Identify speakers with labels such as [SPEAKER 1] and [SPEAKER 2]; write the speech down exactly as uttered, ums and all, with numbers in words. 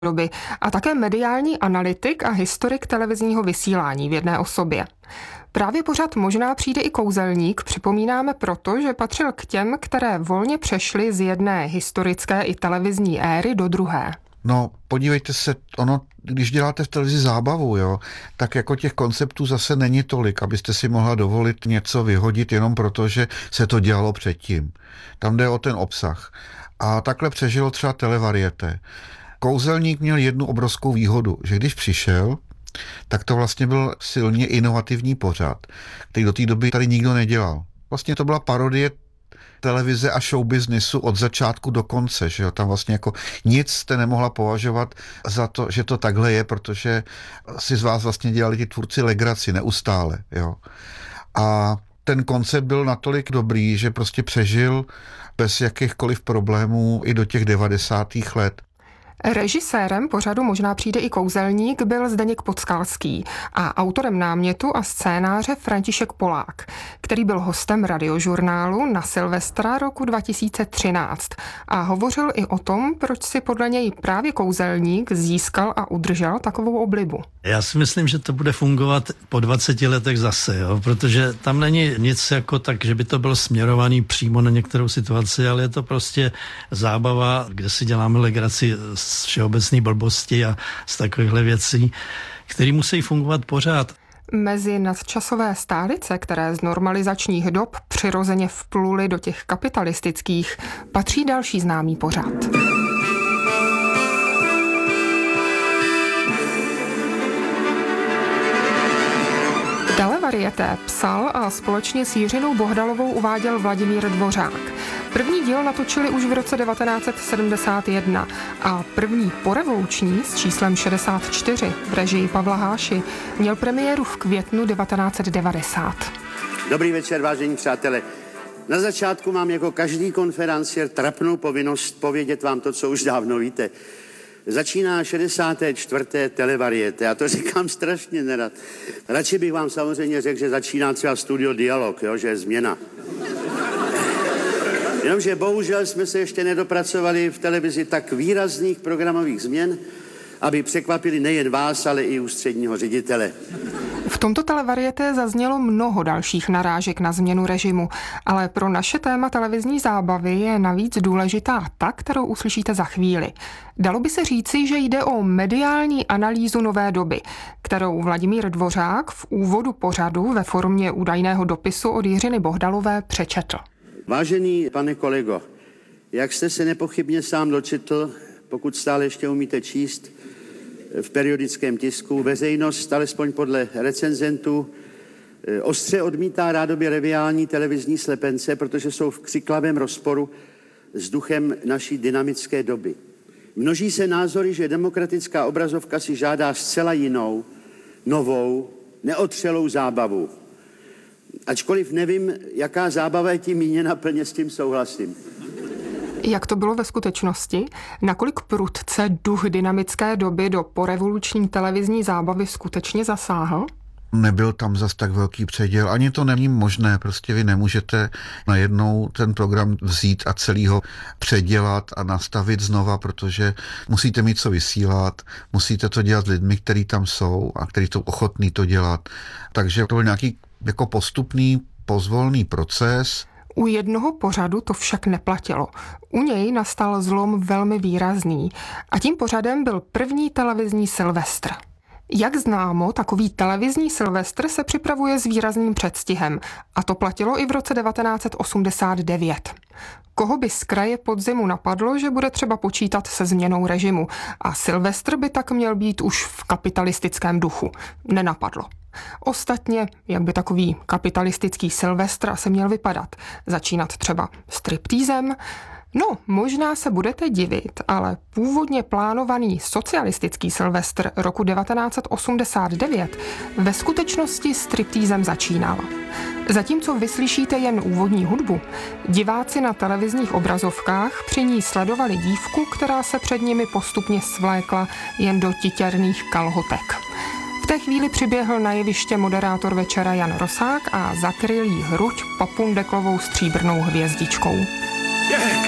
[SPEAKER 1] doby a také mediální analytik a historik televizního vysílání v jedné osobě. Právě pořad Možná přijde i kouzelník připomínáme proto, že patřil k těm, které volně přešly z jedné historické i televizní éry do druhé.
[SPEAKER 2] No, podívejte se, ono, když děláte v televizi zábavu, jo, tak jako těch konceptů zase není tolik, abyste si mohla dovolit něco vyhodit jenom proto, že se to dělalo předtím. Tam jde o ten obsah. A takhle přežilo třeba Televarieté. Kouzelník měl jednu obrovskou výhodu, že když přišel, tak to vlastně byl silně inovativní pořad, který do té doby tady nikdo nedělal. Vlastně to byla parodie televize a showbiznisu od začátku do konce, že jo, tam vlastně jako nic jste nemohla považovat za to, že to takhle je, protože si z vás vlastně dělali ti tvůrci legraci neustále, jo. A ten koncept byl natolik dobrý, že prostě přežil bez jakýchkoliv problémů i do těch devadesátých let.
[SPEAKER 1] Režisérem pořadu Možná přijde i kouzelník byl Zdeněk Podskalský a autorem námětu a scénáře František Polák, který byl hostem Radiožurnálu na Silvestra roku dva tisíce třináct a hovořil i o tom, proč si podle něj právě kouzelník získal a udržel takovou oblibu.
[SPEAKER 3] Já si myslím, že to bude fungovat po dvaceti letech zase, jo? Protože tam není nic jako tak, že by to bylo směrovaný přímo na některou situaci, ale je to prostě zábava, kde si děláme legraci z všeobecné blbosti a z takovýchhle věcí, které musí fungovat pořád.
[SPEAKER 1] Mezi nadčasové stálice, které z normalizačních dob přirozeně vpluly do těch kapitalistických, patří další známý pořad. Televarieté psal a společně s Jiřinou Bohdalovou uváděl Vladimír Dvořák. První díl natočili už v roce devatenáct set sedmdesát jedna a první porevoluční s číslem šedesát čtyři v režii Pavla Háši měl premiéru v květnu devatenáct set devadesát.
[SPEAKER 4] Dobrý večer, vážení přátelé. Na začátku mám jako každý konferenciér trapnou povinnost povědět vám to, co už dávno víte. Začíná šedesáté čtvrté Televarieté. Já to říkám strašně nerad. Radši bych vám samozřejmě řekl, že začíná třeba Studio Dialog, jo, že je změna. Jenomže bohužel jsme se ještě nedopracovali v televizi tak výrazných programových změn, aby překvapili nejen vás, ale i ústředního ředitele.
[SPEAKER 1] V tomto Televarieté zaznělo mnoho dalších narážek na změnu režimu, ale pro naše téma televizní zábavy je navíc důležitá ta, kterou uslyšíte za chvíli. Dalo by se říci, že jde o mediální analýzu nové doby, kterou Vladimír Dvořák v úvodu pořadu ve formě údajného dopisu od Jiřiny Bohdalové přečetl.
[SPEAKER 4] Vážený pane kolego, jak jste se nepochybně sám dočetl, pokud stále ještě umíte číst, v periodickém tisku, veřejnost, alespoň podle recenzentů, ostře odmítá rádoby reviální televizní slepence, protože jsou v křiklavém rozporu s duchem naší dynamické doby. Množí se názory, že demokratická obrazovka si žádá zcela jinou, novou, neotřelou zábavu. Ačkoliv nevím, jaká zábava je tím míněna, plně s tím souhlasím.
[SPEAKER 1] Jak to bylo ve skutečnosti? Nakolik prudce duch dynamické doby do porevoluční televizní zábavy skutečně zasáhl?
[SPEAKER 2] Nebyl tam zas tak velký předěl, ani to není možné, prostě vy nemůžete najednou ten program vzít a celý ho předělat a nastavit znova, protože musíte mít co vysílat, musíte to dělat s lidmi, kteří tam jsou a kteří jsou ochotní to dělat. Takže to byl nějaký jako postupný, pozvolný proces.
[SPEAKER 1] U jednoho pořadu to však neplatilo. U něj nastal zlom velmi výrazný a tím pořadem byl první televizní Silvestr. Jak známo, takový televizní Silvestr se připravuje s výrazným předstihem a to platilo i v roce devatenáct set osmdesát devět. Koho by z kraje podzimu napadlo, že bude třeba počítat se změnou režimu a Silvestr by tak měl být už v kapitalistickém duchu? Nenapadlo. Ostatně, jak by takový kapitalistický Silvestr se měl vypadat? Začínat třeba striptýzem? No, možná se budete divit, ale původně plánovaný socialistický Silvestr roku devatenáct set osmdesát devět ve skutečnosti striptýzem začínal. Zatímco vyslyšíte jen úvodní hudbu, diváci na televizních obrazovkách při ní sledovali dívku, která se před nimi postupně svlékla jen do titěrných kalhotek. V té chvíli přiběhl na jeviště moderátor večera Jan Rosák a zakryl jí hruď papundeklovou stříbrnou hvězdičkou.
[SPEAKER 4] Yeah.